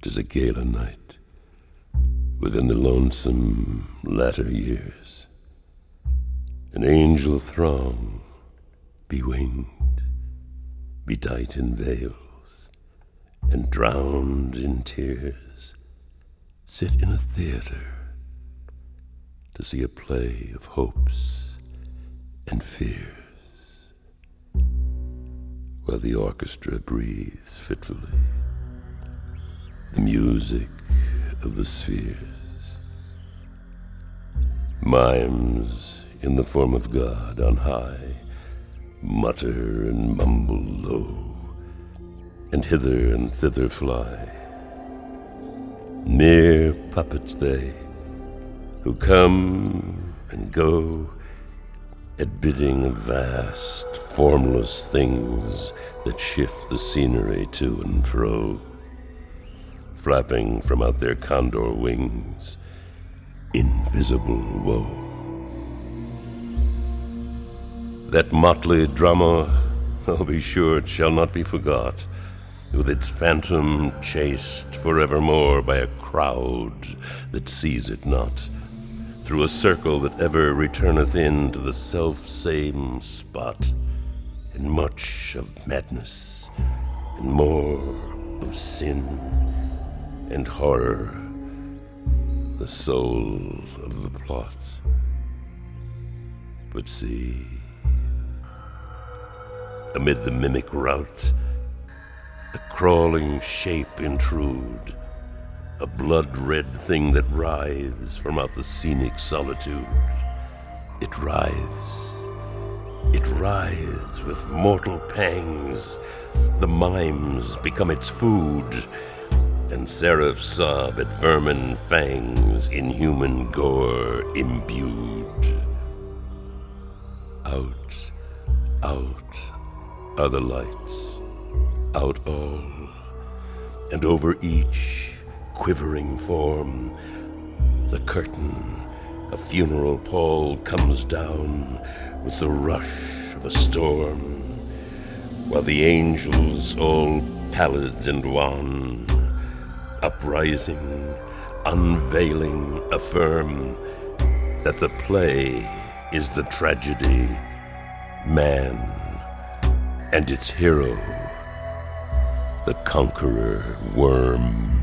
'Tis a gala night within the lonesome latter years. An angel throng, bewinged, bedight in veils, and drowned in tears, sit in a theater to see a play of hopes and fears, while the orchestra breathes fitfully the music of the spheres. Mimes in the form of God on high mutter and mumble low, and hither and thither fly. Mere puppets they, who come and go at bidding of vast, formless things that shift the scenery to and fro, flapping from out their condor wings invisible woe. That motley drama, oh, be sure it shall not be forgot, with its phantom chased forevermore by a crowd that sees it not, through a circle that ever returneth in to the self-same spot, and much of madness, and more of sin and horror, the soul of the plot. But see, amid the mimic rout, a crawling shape intrude, a blood-red thing that writhes from out the scenic solitude. It writhes with mortal pangs. The mimes become its food, and seraphs sob at vermin fangs in human gore imbued. Out, out are the lights, out all, and over each quivering form the curtain, a funeral pall, comes down with the rush of a storm, while the angels, all pallid and wan, uprising, unveiling, affirm that the play is the tragedy, man, and its hero, the conqueror worm.